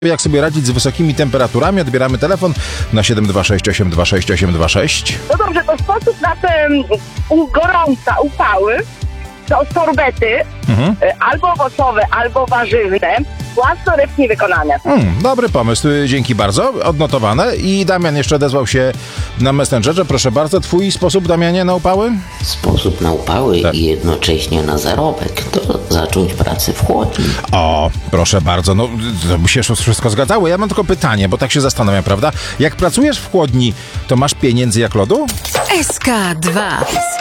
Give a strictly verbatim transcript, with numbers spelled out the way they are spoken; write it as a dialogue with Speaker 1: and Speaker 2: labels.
Speaker 1: Jak sobie radzić z wysokimi temperaturami? Odbieramy telefon na siedem dwa sześć osiem dwa sześć osiem dwa sześć.
Speaker 2: No dobrze, to sposób na te u gorąca upały to sorbety, mhm. albo owocowe, albo warzywne, własnoręcznie wykonane.
Speaker 1: Hmm, dobry pomysł, dzięki bardzo, odnotowane. I Damian jeszcze odezwał się na Messengerze. Proszę bardzo, twój sposób, Damianie, na upały?
Speaker 3: Sposób na upały tak. I jednocześnie na zarobek to zacząć pracę w chłodni.
Speaker 1: O, proszę bardzo, no to by się wszystko zgadzało. Ja mam tylko pytanie, bo tak się zastanawiam, prawda? Jak pracujesz w chłodni, to masz pieniędzy jak lodu?
Speaker 4: S K dwa